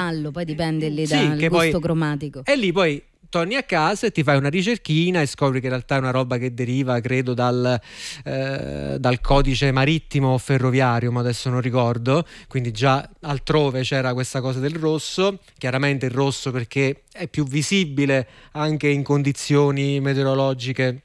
giallo, poi dipende lì sì, dal gusto cromatico. E lì poi torni a casa e ti fai una ricerchina e scopri che in realtà è una roba che deriva, credo, dal codice marittimo o ferroviario, ma adesso non ricordo, quindi già altrove c'era questa cosa del rosso. Chiaramente il rosso perché è più visibile anche in condizioni meteorologiche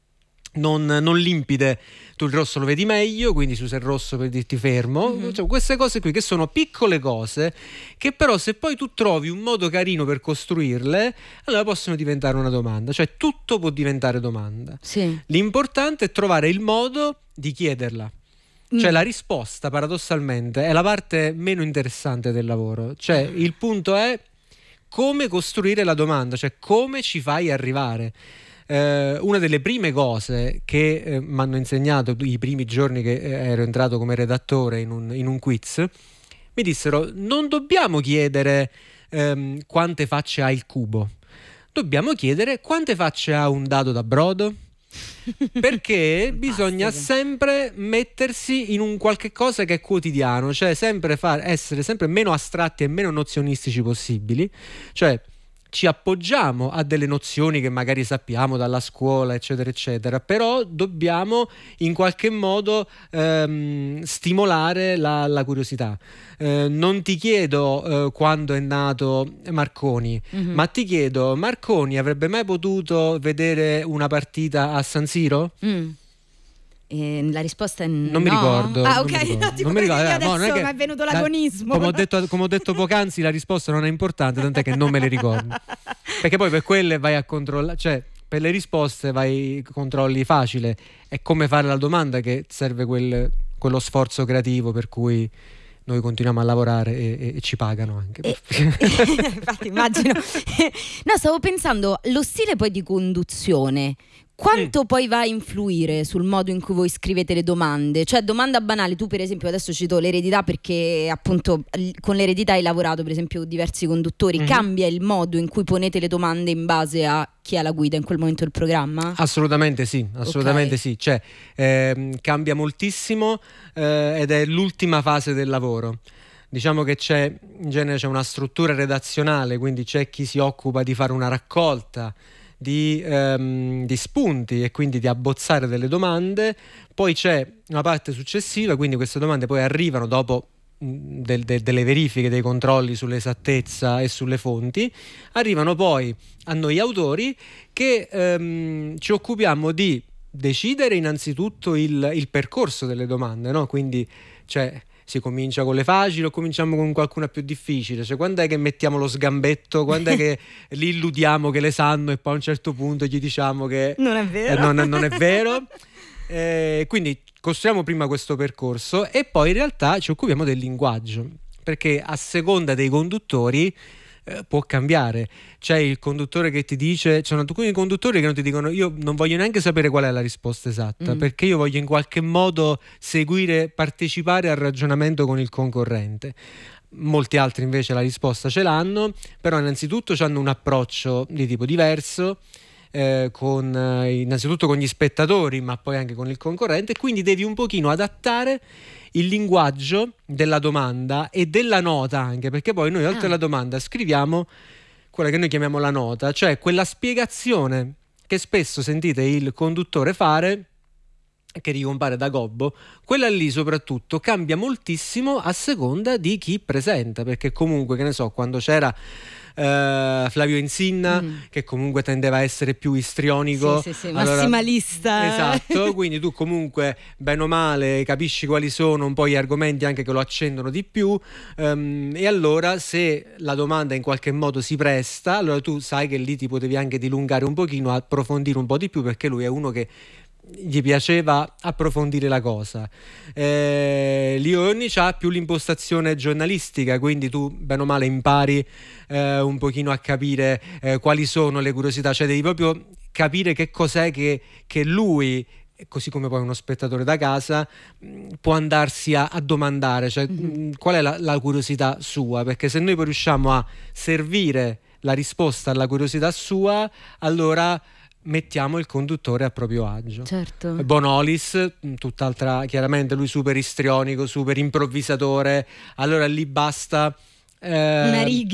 non limpide, tu il rosso lo vedi meglio, quindi si usa il rosso per dirti fermo. Cioè, queste cose qui che sono piccole cose che però se poi tu trovi un modo carino per costruirle, allora possono diventare una domanda, cioè tutto può diventare domanda. Sì. L'importante è trovare il modo di chiederla. Cioè la risposta paradossalmente è la parte meno interessante del lavoro, cioè il punto è come costruire la domanda, cioè come ci fai arrivare. Una delle prime cose che mi hanno insegnato i primi giorni che ero entrato come redattore in un quiz, mi dissero: non dobbiamo chiedere quante facce ha il cubo, dobbiamo chiedere quante facce ha un dado da brodo. Perché bisogna sempre mettersi in un qualche cosa che è quotidiano, cioè sempre essere sempre meno astratti e meno nozionistici possibili, cioè ci appoggiamo a delle nozioni che magari sappiamo dalla scuola, eccetera, eccetera, però dobbiamo in qualche modo stimolare la curiosità. Non ti chiedo quando è nato Marconi, ma ti chiedo: Marconi avrebbe mai potuto vedere una partita a San Siro? La risposta è non mi ricordo. Ah, ok, non mi ricordo. Adesso non è che, mi è venuto l'agonismo. Come ho detto poc'anzi, la risposta non è importante, tant'è che non me le ricordo. Perché poi per quelle vai a controllare, cioè per le risposte controlli facile. È come fare la domanda che serve quello sforzo creativo per cui noi continuiamo a lavorare e ci pagano anche. Infatti immagino. No, stavo pensando, lo stile poi di conduzione quanto poi va a influire sul modo in cui voi scrivete le domande? Cioè, domanda banale, tu per esempio adesso cito l'eredità perché appunto con l'eredità hai lavorato per esempio con diversi conduttori, cambia il modo in cui ponete le domande in base a chi ha la guida in quel momento del programma? Assolutamente sì, sì, cioè cambia moltissimo ed è l'ultima fase del lavoro. Diciamo che in genere c'è una struttura redazionale, quindi c'è chi si occupa di fare una raccolta di spunti e quindi di abbozzare delle domande, poi c'è una parte successiva, quindi queste domande poi arrivano dopo delle verifiche, dei controlli sull'esattezza e sulle fonti, arrivano poi a noi autori che ci occupiamo di decidere innanzitutto il percorso delle domande, no? Quindi si comincia con le facili o cominciamo con qualcuna più difficile? Cioè, quando è che mettiamo lo sgambetto? Quando è che li illudiamo che le sanno e poi a un certo punto gli diciamo che non è vero? Non è vero. Quindi costruiamo prima questo percorso e poi in realtà ci occupiamo del linguaggio, perché a seconda dei conduttori può cambiare. C'è il conduttore che ti dice, ci sono alcuni conduttori che non ti dicono: io non voglio neanche sapere qual è la risposta esatta, perché io voglio in qualche modo partecipare al ragionamento con il concorrente. Molti altri invece la risposta ce l'hanno, però innanzitutto hanno un approccio di tipo diverso, innanzitutto con gli spettatori ma poi anche con il concorrente, quindi devi un pochino adattare il linguaggio della domanda e della nota anche, perché poi noi oltre alla domanda scriviamo quella che noi chiamiamo la nota, cioè quella spiegazione che spesso sentite il conduttore fare, che ricompare da Gobbo. Quella lì soprattutto cambia moltissimo a seconda di chi presenta, perché comunque, che ne so, quando c'era Flavio Insinna, che comunque tendeva a essere più istrionico, sì, massimalista, esatto, quindi tu comunque bene o male capisci quali sono un po' gli argomenti anche che lo accendono di più, e allora se la domanda in qualche modo si presta, allora tu sai che lì ti potevi anche dilungare un pochino, approfondire un po' di più, perché lui è uno che gli piaceva approfondire la cosa. Lioni c'ha più l'impostazione giornalistica, quindi tu bene o male impari un pochino a capire quali sono le curiosità, cioè devi proprio capire che cos'è che così come poi uno spettatore da casa può andarsi a domandare, cioè qual è la curiosità sua, perché se noi poi riusciamo a servire la risposta alla curiosità sua, allora mettiamo il conduttore a proprio agio. Certo. Bonolis, tutt'altra, chiaramente lui super istrionico, super improvvisatore, allora lì basta una riga